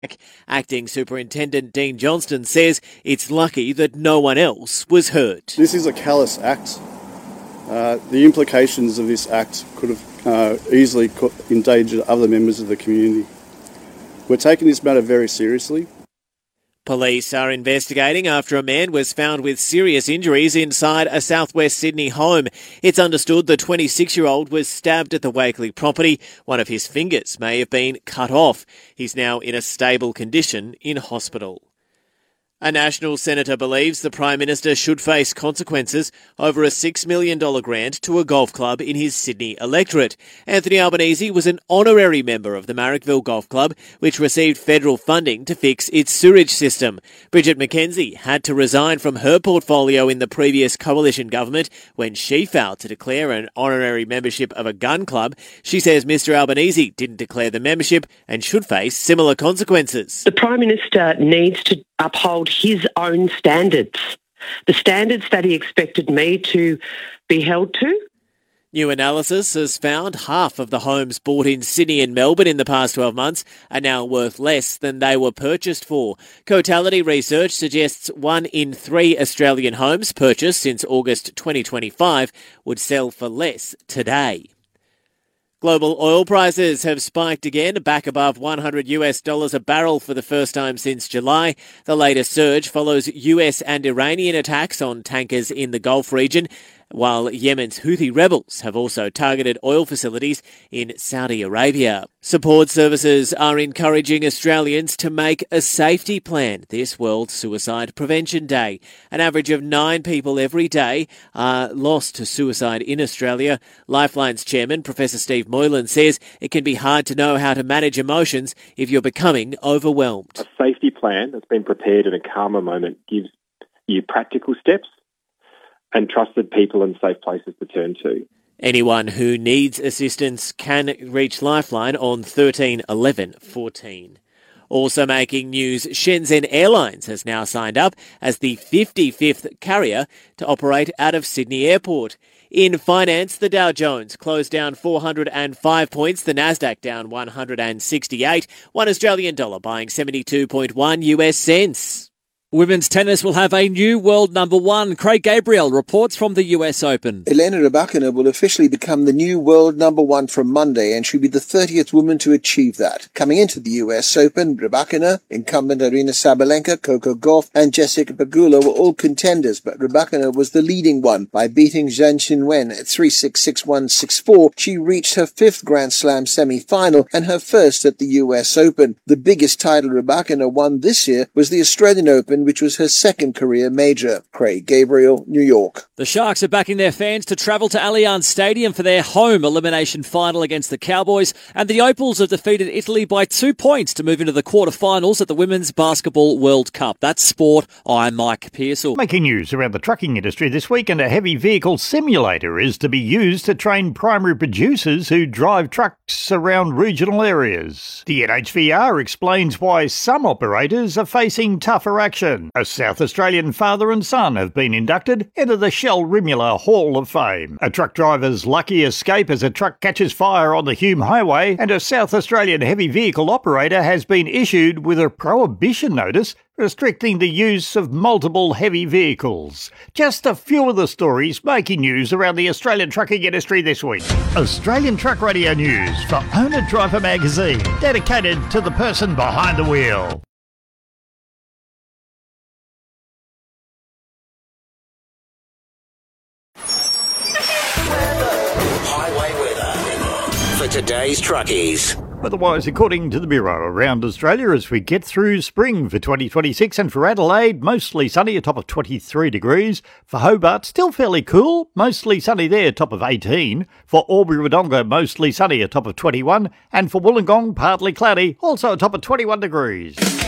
Acting Superintendent Dean Johnston says it's lucky that no one else was hurt. This is a callous act. The implications of this act could have easily endangered other members of the community. We're taking this matter very seriously. Police are investigating after a man was found with serious injuries inside a southwest Sydney home. It's understood the 26-year-old was stabbed at the Wakeley property. One of his fingers may have been cut off. He's now in a stable condition in hospital. A National senator believes the Prime Minister should face consequences over a $6 million grant to a golf club in his Sydney electorate. Anthony Albanese was an honorary member of the Marrickville Golf Club, which received federal funding to fix its sewage system. Bridget McKenzie had to resign from her portfolio in the previous coalition government when she failed to declare an honorary membership of a gun club. She says Mr Albanese didn't declare the membership and should face similar consequences. The Prime Minister needs to uphold his own standards, the standards that he expected me to be held to. New analysis has found half of the homes bought in Sydney and Melbourne in the past 12 months are now worth less than they were purchased for. Cotality research suggests 1 in 3 Australian homes purchased since August 2025 would sell for less today. Global oil prices have spiked again, back above $100 a barrel for the first time since July. The latest surge follows US and Iranian attacks on tankers in the Gulf region, while Yemen's Houthi rebels have also targeted oil facilities in Saudi Arabia. Support services are encouraging Australians to make a safety plan this World Suicide Prevention Day. An average of 9 people every day are lost to suicide in Australia. Lifeline's chairman, Professor Steve Moylan, says it can be hard to know how to manage emotions if you're becoming overwhelmed. A safety plan that's been prepared in a calmer moment gives you practical steps and trusted people and safe places to turn to. Anyone who needs assistance can reach Lifeline on 13 11 14. Also making news, Shenzhen Airlines has now signed up as the 55th carrier to operate out of Sydney Airport. In finance, the Dow Jones closed down 405 points, the Nasdaq down 168, one Australian dollar buying 72.1 US cents. Women's tennis will have a new world number 1. Craig Gabriel reports from the US Open. Elena Rybakina will officially become the new world number 1 from Monday, and she'll be the 30th woman to achieve that. Coming into the US Open, Rybakina, incumbent Aryna Sabalenka, Coco Gauff, and Jessica Pegula were all contenders, but Rybakina was the leading one. By beating Zhang Qinwen at 3-6, 6-1, 6-4, she reached her 5th Grand Slam semi-final and her first at the US Open. The biggest title Rybakina won this year was the Australian Open, which was her second career major. Craig Gabriel, New York. The Sharks are backing their fans to travel to Allianz Stadium for their home elimination final against the Cowboys, and the Opals have defeated Italy by 2 points to move into the quarterfinals at the Women's Basketball World Cup. That's sport. I'm Mike Pearsall. Making news around the trucking industry this weekend, a heavy vehicle simulator is to be used to train primary producers who drive trucks around regional areas. The NHVR explains why some operators are facing tougher action. A South Australian father and son have been inducted into the Shell Rimula Hall of Fame. A truck driver's lucky escape as a truck catches fire on the Hume Highway, and a South Australian heavy vehicle operator has been issued with a prohibition notice restricting the use of multiple heavy vehicles. Just a few of the stories making news around the Australian trucking industry this week. Australian Truck Radio News for Owner Driver Magazine, dedicated to the person behind the wheel. For today's truckies. Otherwise, according to the Bureau, around Australia as we get through spring for 2026, and for Adelaide, mostly sunny, a top of 23 degrees. For Hobart, still fairly cool, mostly sunny there, top of 18. For Albury-Wodonga, mostly sunny, a top of 21. And for Wollongong, partly cloudy, also a top of 21 degrees.